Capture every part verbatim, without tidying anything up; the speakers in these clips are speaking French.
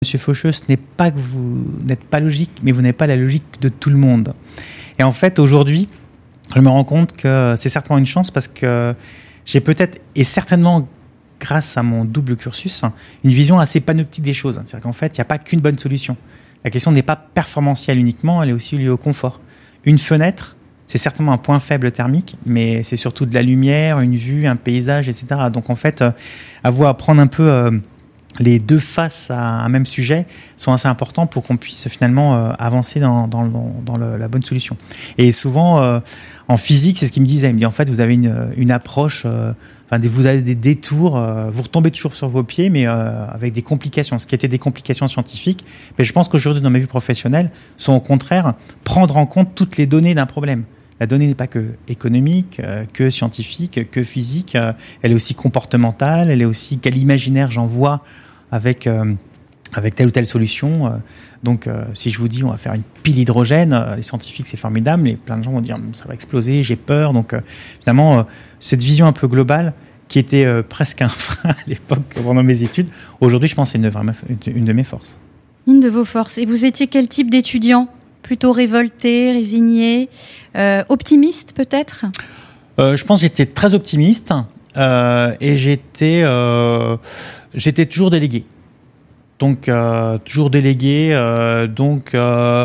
Monsieur Faucheux, ce n'est pas que vous n'êtes pas logique, mais vous n'avez pas la logique de tout le monde. Et en fait, aujourd'hui, je me rends compte que c'est certainement une chance parce que j'ai peut-être, et certainement grâce à mon double cursus, une vision assez panoptique des choses. C'est-à-dire qu'en fait, il n'y a pas qu'une bonne solution. La question n'est pas performantielle uniquement, elle est aussi liée au confort. Une fenêtre, c'est certainement un point faible thermique, mais c'est surtout de la lumière, une vue, un paysage, et cetera. Donc en fait, avoir à prendre un peu euh, les deux faces à un même sujet sont assez importants pour qu'on puisse finalement euh, avancer dans, dans, le, dans le, la bonne solution. Et souvent, euh, en physique, c'est ce qu'il me disait. Il me dit, en fait, vous avez une, une approche, euh, enfin, des, vous avez des détours, euh, vous retombez toujours sur vos pieds, mais euh, avec des complications. Ce qui était des complications scientifiques, mais je pense qu'aujourd'hui, dans ma vie professionnelle, sont au contraire prendre en compte toutes les données d'un problème. La donnée n'est pas que économique, euh, que scientifique, que physique. Euh, elle est aussi comportementale. Elle est aussi quel imaginaire j'en vois avec, euh, avec telle ou telle solution. Euh, donc, euh, si je vous dis on va faire une pile hydrogène, euh, les scientifiques c'est formidable, mais plein de gens vont dire ça va exploser, j'ai peur. Donc, euh, finalement, euh, cette vision un peu globale qui était euh, presque un frein à l'époque pendant mes études, aujourd'hui, je pense que c'est une, vraiment une, une de mes forces. Une de vos forces. Et vous étiez quel type d'étudiant ? Plutôt révolté, résigné, euh, optimiste peut-être ? euh, Je pense que j'étais très optimiste euh, et j'étais, euh, j'étais toujours délégué. Donc, euh, toujours délégué. Euh, donc, euh,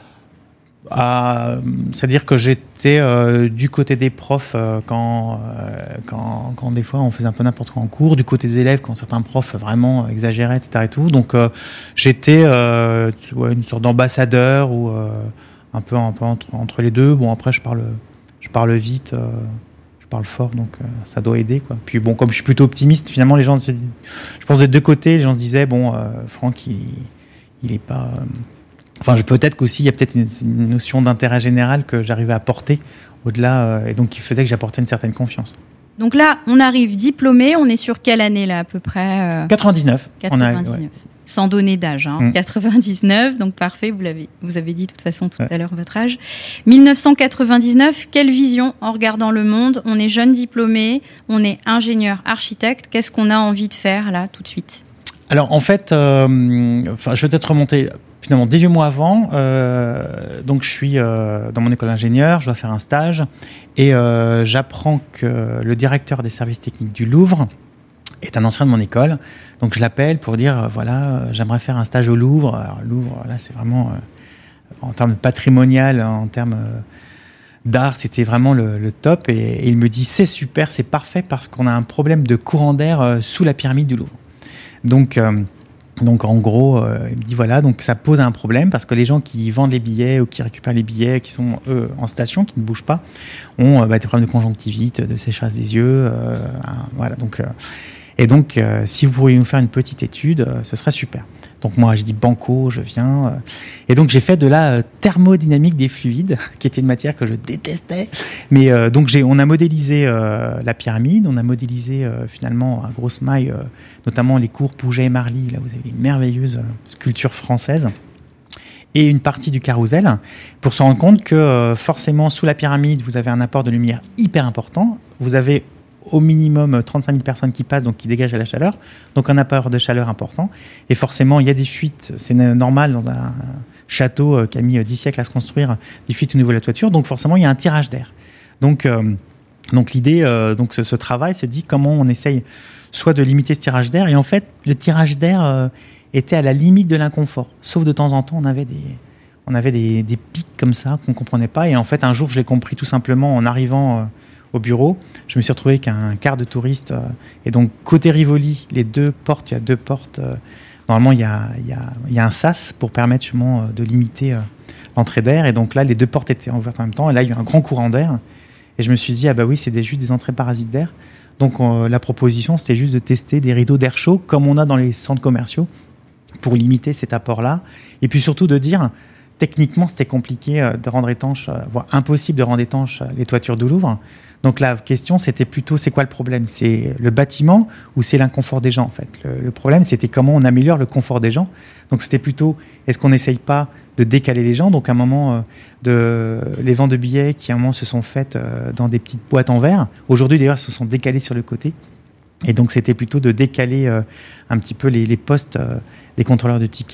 à, c'est-à-dire que j'étais euh, du côté des profs euh, quand, euh, quand, quand des fois on faisait un peu n'importe quoi en cours, du côté des élèves quand certains profs vraiment exagéraient, et cetera. Et tout. Donc, euh, j'étais euh, ouais, une sorte d'ambassadeur ou euh, un peu, un peu entre, entre les deux. Bon, après, je parle, je parle vite. Euh, Je parle fort, donc euh, ça doit aider, quoi. Puis bon, comme je suis plutôt optimiste, finalement, les gens se disent, je pense des deux côtés, les gens se disaient, bon, euh, Franck, il, il est pas. Euh... Enfin, je, peut-être qu'aussi, il y a peut-être une, une notion d'intérêt général que j'arrivais à porter au-delà, euh, et donc qui faisait que j'apportais une certaine confiance. Donc là, on arrive diplômé, on est sur quelle année, là, à peu près euh... quatre-vingt-dix-neuf. quatre-vingt-dix-neuf. On a, ouais. Sans donner d'âge, hein. mmh. quatre-vingt-dix-neuf, donc parfait, vous, l'avez, vous avez dit de toute façon tout ouais. à l'heure votre âge. dix-neuf cent quatre-vingt-dix-neuf, quelle vision en regardant le monde ? On est jeune diplômé, on est ingénieur, architecte, qu'est-ce qu'on a envie de faire là tout de suite ? Alors en fait, euh, enfin, je vais peut-être remonter finalement dix-huit mois avant, euh, donc je suis euh, dans mon école d'ingénieur, je dois faire un stage et euh, j'apprends que le directeur des services techniques du Louvre est un ancien de mon école, donc je l'appelle pour dire euh, voilà, euh, j'aimerais faire un stage au Louvre. Alors Louvre, là c'est vraiment euh, en termes patrimonial, en termes euh, d'art, c'était vraiment le, le top. Et, et il me dit c'est super, c'est parfait parce qu'on a un problème de courant d'air euh, sous la pyramide du Louvre. Donc euh, donc en gros, euh, il me dit voilà, donc ça pose un problème parce que les gens qui vendent les billets ou qui récupèrent les billets, qui sont eux en station, qui ne bougent pas, ont euh, bah, des problèmes de conjonctivite, de sécheresse des yeux, euh, hein, voilà donc. Euh, Et donc, euh, si vous pourriez nous faire une petite étude, euh, ce serait super. Donc moi, je dis banco, je viens. Euh, et donc, j'ai fait de la euh, thermodynamique des fluides, qui était une matière que je détestais. Mais euh, donc, j'ai, on a modélisé euh, la pyramide, on a modélisé euh, finalement à grosse maille, euh, notamment les cours Pouget et Marly. Là, vous avez les merveilleuses euh, sculptures françaises. Et une partie du carrousel, pour se rendre compte que euh, forcément, sous la pyramide, vous avez un apport de lumière hyper important. Vous avez au minimum trente-cinq mille personnes qui passent, donc qui dégagent la chaleur, donc un apport de chaleur important. Et forcément, il y a des fuites, c'est normal dans un château qui a mis dix siècles à se construire, des fuites au niveau de la toiture, donc forcément, il y a un tirage d'air. Donc, euh, donc l'idée, euh, donc ce, ce travail se dit comment on essaye soit de limiter ce tirage d'air, et en fait, le tirage d'air euh, était à la limite de l'inconfort, sauf de temps en temps, on avait des... On avait des, des pics comme ça qu'on ne comprenait pas. Et en fait, un jour, je l'ai compris tout simplement en arrivant... Euh, au bureau, je me suis retrouvé avec un quart de touristes. Euh, et donc, côté Rivoli, les deux portes, il y a deux portes. Euh, normalement, il y a, il y a, il y a un sas pour permettre justement euh, de limiter euh, l'entrée d'air. Et donc là, les deux portes étaient ouvertes en même temps. Et là, il y a eu un grand courant d'air. Et je me suis dit, ah bah oui, c'est des, juste des entrées parasites d'air. Donc, euh, la proposition, c'était juste de tester des rideaux d'air chaud, comme on a dans les centres commerciaux, pour limiter cet apport-là. Et puis surtout de dire... Techniquement, c'était compliqué de rendre étanche, voire impossible de rendre étanche les toitures du Louvre. Donc la question, c'était plutôt, c'est quoi le problème ? C'est le bâtiment ou c'est l'inconfort des gens, en fait ? Le, le problème, c'était comment on améliore le confort des gens. Donc c'était plutôt, est-ce qu'on n'essaye pas de décaler les gens ? Donc à un moment, de, les ventes de billets qui à un moment se sont faites dans des petites boîtes en verre. Aujourd'hui, d'ailleurs, elles se sont décalées sur le côté. Et donc, c'était plutôt de décaler euh, un petit peu les, les postes euh, des contrôleurs de tickets